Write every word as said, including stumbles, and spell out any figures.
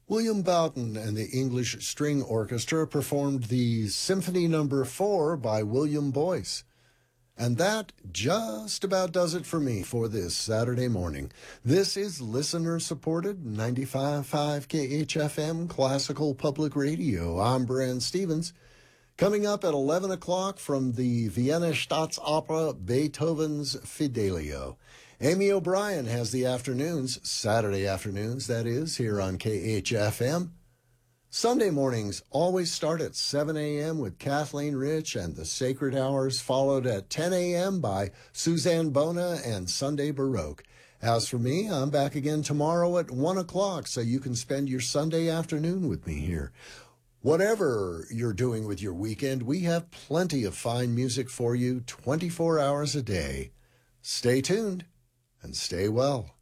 William Boughton and the English String Orchestra performed the Symphony Number Four by William Boyce. And that just about does it for me for this Saturday morning. This is listener-supported ninety-five point five K H F M Classical Public Radio. I'm Brand Stevens. Coming up at eleven o'clock from the Vienna Staatsoper, Beethoven's Fidelio. Amy O'Brien has the afternoons, Saturday afternoons, that is, here on K H F M. Sunday mornings always start at seven a.m. with Kathleen Rich and the Sacred Hours, followed at ten a.m. by Suzanne Bona and Sunday Baroque. As for me, I'm back again tomorrow at one o'clock, so you can spend your Sunday afternoon with me here. Whatever you're doing with your weekend, we have plenty of fine music for you twenty-four hours a day. Stay tuned and stay well.